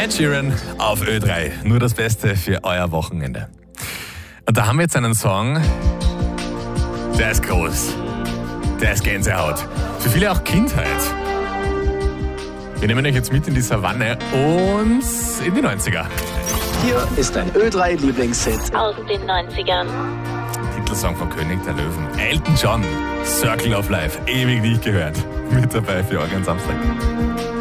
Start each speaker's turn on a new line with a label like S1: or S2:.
S1: Ed Sheeran auf Ö3. Nur das Beste für euer Wochenende. Und da haben wir jetzt einen Song, der ist groß. Der ist Gänsehaut. Für viele auch Kindheit. Wir nehmen euch jetzt mit in die Savanne und in die 90er.
S2: Hier ist ein Ö3-Lieblingshit.
S3: Aus den 90ern.
S1: Titelsong von König der Löwen. Elton John, Circle of Life. Ewig nicht gehört. Mit dabei für euch am Samstag.